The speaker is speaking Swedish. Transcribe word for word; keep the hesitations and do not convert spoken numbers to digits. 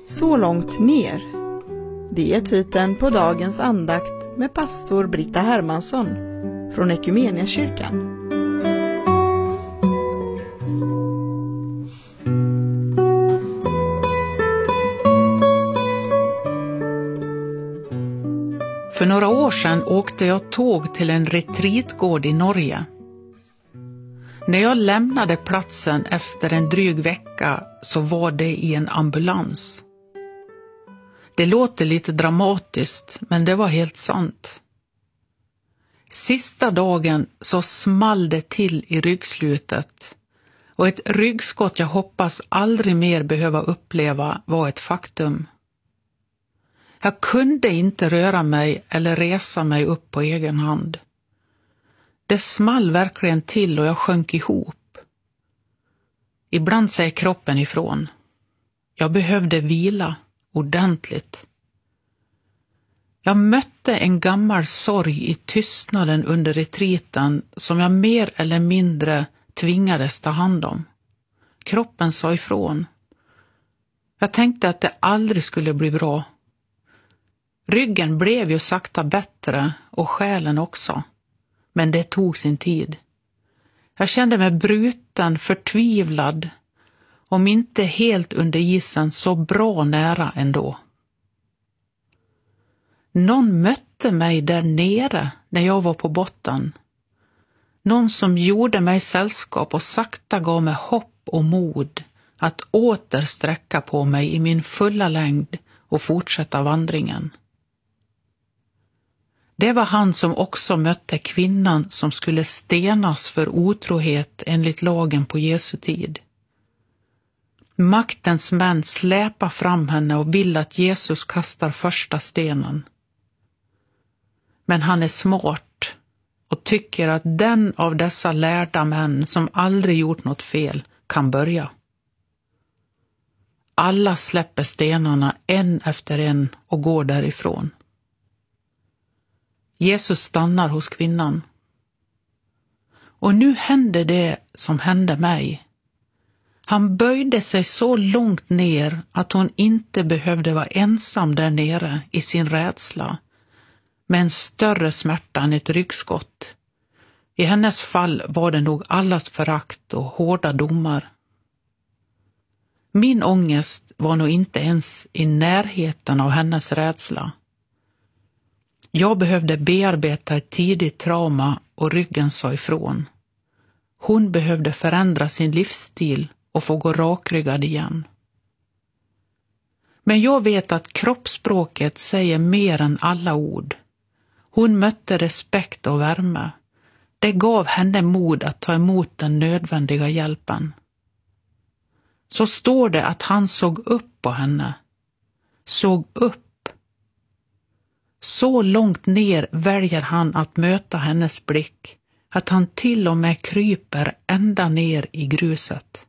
Så långt ner. Det är titeln på dagens andakt med pastor Britta Hermansson från Ekumeniakyrkan. För några år sedan åkte jag tåg till en retreatgård i Norge. När jag lämnade platsen efter en dryg vecka så var det i en ambulans. Det låter lite dramatiskt, men det var helt sant. Sista dagen så small det till i ryggslutet och ett ryggskott jag hoppas aldrig mer behöva uppleva var ett faktum. Jag kunde inte röra mig eller resa mig upp på egen hand. Det small verkligen till och jag sjönk ihop. Ibland säger kroppen ifrån. Jag behövde vila ordentligt. Jag mötte en gammal sorg i tystnaden under retreaten som jag mer eller mindre tvingades ta hand om. Kroppen sa ifrån. Jag tänkte att det aldrig skulle bli bra. Ryggen blev ju sakta bättre och själen också. Men det tog sin tid. Jag kände mig bruten, förtvivlad, om inte helt under isen så bra nära ändå. Någon mötte mig där nere när jag var på botten. Någon som gjorde mig sällskap och sakta gav mig hopp och mod att åter sträcka på mig i min fulla längd och fortsätta vandringen. Det var han som också mötte kvinnan som skulle stenas för otrohet enligt lagen på Jesu tid. Maktens män släpar fram henne och vill att Jesus kastar första stenen. Men han är smart och tycker att den av dessa lärda män som aldrig gjort något fel kan börja. Alla släpper stenarna en efter en och går därifrån. Jesus stannar hos kvinnan. Och nu hände det som hände mig. Han böjde sig så långt ner att hon inte behövde vara ensam där nere i sin rädsla, med en större smärta än ett ryggskott. I hennes fall var det nog allas förakt och hårda domar. Min ångest var nog inte ens i närheten av hennes rädsla. Jag behövde bearbeta ett tidigt trauma och ryggen sa ifrån. Hon behövde förändra sin livsstil och få gå rakryggad igen. Men jag vet att kroppsspråket säger mer än alla ord. Hon mötte respekt och värme. Det gav henne mod att ta emot den nödvändiga hjälpen. Så står det att han såg upp på henne. Såg upp. Så långt ner väljer han att möta hennes blick att han till och med kryper ända ner i gruset.